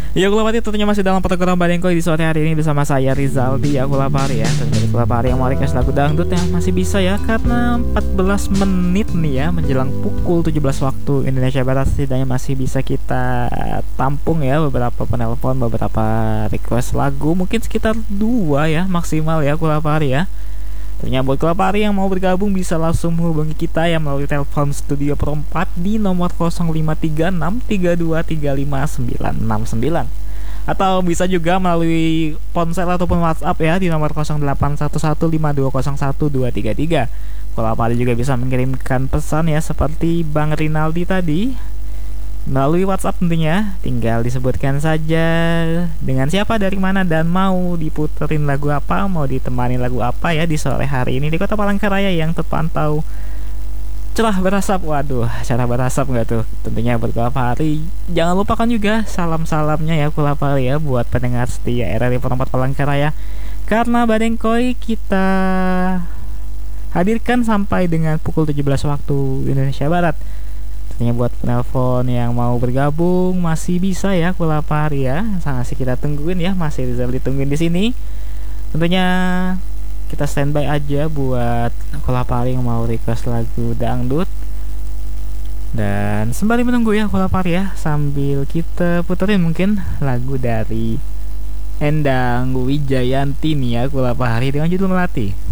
Ya Kulapari tentunya masih dalam program Badengkoy di sore hari ini bersama saya Rizaldi ya Kulapari ya. Tentunya Kulapari yang mau request lagu dangdut yang masih bisa ya, karena 14 menit nih ya menjelang pukul 17 waktu Indonesia Barat, setidaknya masih bisa kita tampung ya beberapa penelpon, beberapa request lagu, mungkin sekitar 2 ya maksimal ya Kulapari ya. Tentunya buat Kulapari yang mau bergabung bisa langsung menghubungi kita ya melalui telepon studio Pro 4 di nomor 0536323599, atau bisa juga melalui ponsel ataupun WhatsApp ya di nomor 081152011233. Kulapari juga bisa mengirimkan pesan ya seperti Bang Rinaldi tadi melalui WhatsApp tentunya, tinggal disebutkan saja dengan siapa, dari mana, dan mau diputerin lagu apa, mau ditemani lagu apa ya di sore hari ini di Kota Palangkaraya yang terpantau cerah berasap. Waduh, cerah berasap nggak tuh? Tentunya buat Kulapari. Jangan lupakan juga salam-salamnya ya Kulapari ya buat pendengar setia RRI Perempat Palangkaraya, karena Badengkoy kita hadirkan sampai dengan pukul 17 waktu Indonesia Barat. Tentunya buat penelpon yang mau bergabung masih bisa ya Kulapari ya. Masih kita tungguin ya, masih bisa ditungguin di sini. Tentunya kita standby aja buat Kulapari yang mau request lagu dangdut. Dan sembari menunggu ya Kulapari ya, sambil kita puterin mungkin lagu dari Endang Wijayanti nih ya Kulapari dengan judul Melati.